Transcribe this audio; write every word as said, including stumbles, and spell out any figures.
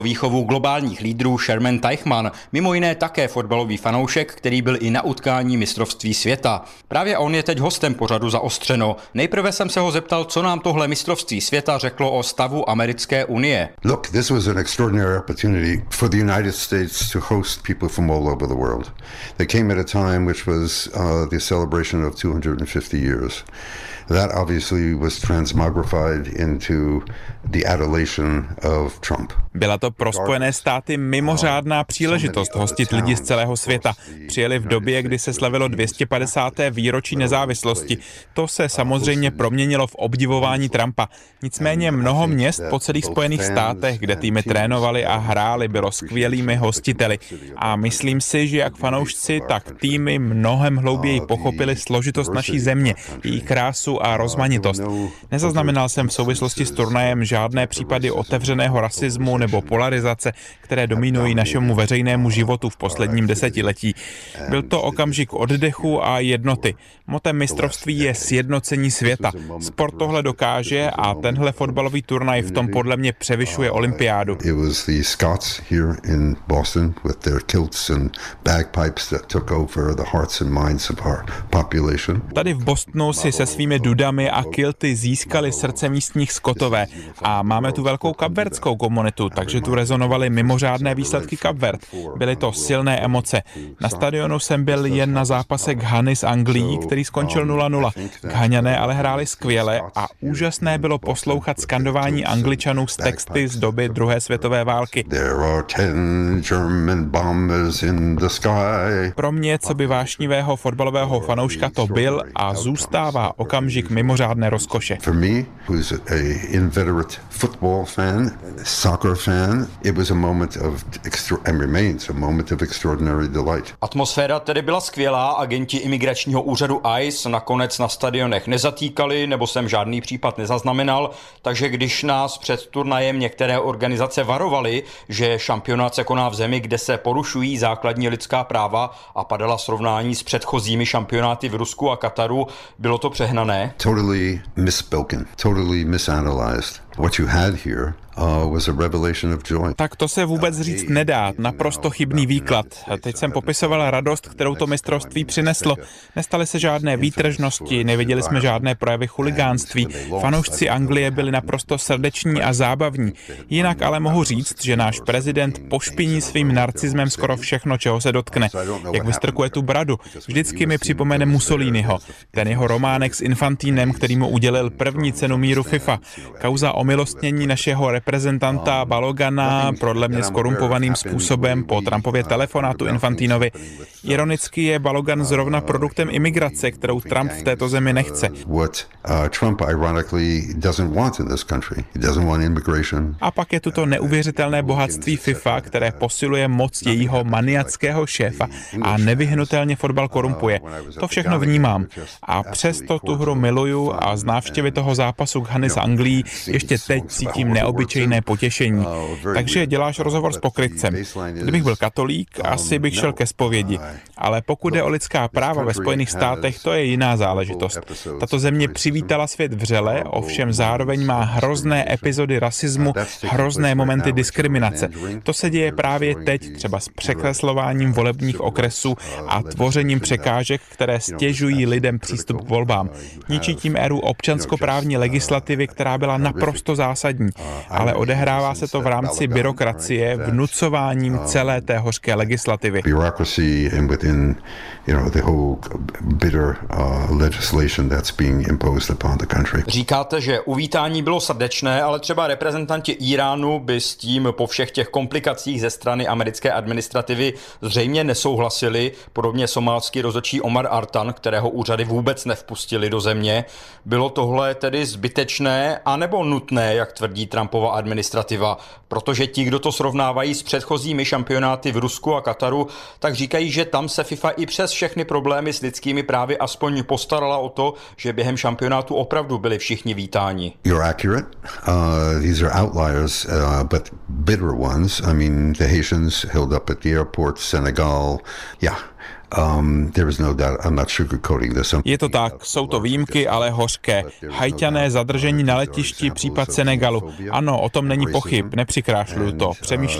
Výchovu globálních lídrů Sherman Teichmann, mimo jiné také fotbalový fanoušek, který byl i na utkání mistrovství světa. Právě on je teď hostem pořadu Zaostřeno. Nejprve jsem se ho zeptal, co nám tohle mistrovství světa řeklo o stavu americké unie. Look, this was an extraordinary opportunity for the United States to host people from all over the world. They came at a time which was uh, the celebration of two hundred fifty years. That obviously was transmogrified into the adulation of Trump. Byla to pro Spojené státy mimořádná příležitost hostit lidi z celého světa. Přijeli v době, kdy se slavilo dvě stě padesáté výročí nezávislosti. To se samozřejmě proměnilo v obdivování Trumpa. Nicméně mnoho měst po celých Spojených státech, kde týmy trénovali a hráli, bylo skvělými hostiteli. A myslím si, že jak fanoušci, tak týmy mnohem hlouběji pochopili složitost naší země, její krásu a rozmanitost. Nezaznamenal jsem v souvislosti s turnajem žádné případy otevřeného rasismu nebo polarizace, které dominují našemu veřejnému životu v posledním desetiletí. Byl to okamžik oddechu a jednoty. Motem mistrovství je sjednocení světa. Sport tohle dokáže a tenhle fotbalový turnaj v tom podle mě převyšuje olympiádu. It was the Scots here in Boston with their kilts and bagpipes that took over the hearts and minds of our population. Tady v Bostonu si se svými dudami a kilty získali srdce místních Skotové a máme tu velkou kapverdskou komunitu, takže tu rezonovaly mimořádné výsledky Kapverd. Byly to silné emoce. Na stadionu jsem byl jen na zápase Ghany s Anglií, který skončil nula nula. Ghaňané ale hráli skvěle a úžasné bylo poslouchat skandování Angličanů z texty z doby druhé světové války. Pro mě, co by vášnivého fotbalového fanouška to byl a zůstává okamžik mimořádné rozkoše. For me, who's a inveterate football fan, soccer fan, it was a moment of extra and remains a moment of extraordinary delight. Atmosféra tedy byla skvělá, agenti imigračního úřadu I C E nakonec na stadionech nezatýkali, nebo jsem žádný případ nezaznamenal, takže když nás před turnajem některé organizace varovaly, že šampionát se koná v zemi, kde se porušují základní lidská práva a padala srovnání s předchozími šampionáty v Rusku a Kataru, bylo to přehnané? Totally misspoken, totally misanalyzed. What you had here uh, was a revelation of joy. Tak to se vůbec říct nedá, naprosto chybný výklad. Teď jsem popisoval radost, kterou to mistrovství přineslo. Nestaly se žádné výtržnosti, neviděli jsme žádné projevy chuligánství. Fanoušci Anglie byli naprosto srdeční a zábavní. Jinak ale mohu říct, že náš prezident pošpiní svým narcismem skoro všechno, čeho se dotkne. Jak vystrkuje tu bradu. Vždycky mi připomene Mussoliniho. Ten jeho románek s Infantínem, který mu udělil první cenu míru FIFA. Kauza omilostnění našeho reprezentanta Balogana, podle mě skorumpovaným způsobem po Trumpově telefonátu Infantinovi. Ironicky je Balogan zrovna produktem imigrace, kterou Trump v této zemi nechce. A pak je tu to neuvěřitelné bohatství FIFA, které posiluje moc jejího maniackého šéfa a nevyhnutelně fotbal korumpuje. To všechno vnímám. A přesto tu hru miluju a z návštěvy toho zápasu Ghany s Anglií ještě teď cítím neobyčejné potěšení. Takže děláš rozhovor s pokrytcem. Kdybych byl katolík, asi bych šel ke zpovědi. Ale pokud jde o lidská práva ve Spojených státech, to je jiná záležitost. Tato země přivítala svět vřele, ovšem zároveň má hrozné epizody rasismu, hrozné momenty diskriminace. To se děje právě teď, třeba s překreslováním volebních okresů a tvořením překážek, které stěžují lidem přístup k volbám. Ničí tím éru občanskoprávní legislativy, která byla naprosto zásadní, ale odehrává se to v rámci byrokracie vnucováním celé té hořké legislativy. Říkáte, že uvítání bylo srdečné, ale třeba reprezentanti Íránu by s tím po všech těch komplikacích ze strany americké administrativy zřejmě nesouhlasili, podobně somálský rozhodčí Omar Artan, kterého úřady vůbec nevpustili do země. Bylo tohle tedy zbytečné anebo nutné, jak tvrdí Trumpova administrativa, protože ti, kdo to srovnávají s předchozími šampionáty v Rusku a Kataru, tak říkají, že tam se FIFA i přes všechny problémy s lidskými právy aspoň postarala o to, že během šampionátu opravdu byli všichni vítáni. You're accurate. Uh, these are outliers, uh, but bitter ones. I mean, the Haitians held up at the airport, Senegal. Yeah. Um, there is no doubt, I'm not sugarcoating this. Je to tak, jsou to výjimky, ale hořké. Haťané zadržení na letišti, případ Senegalu. Ano, o tom není pochyb, nepřikrášluju to. Přemýšlím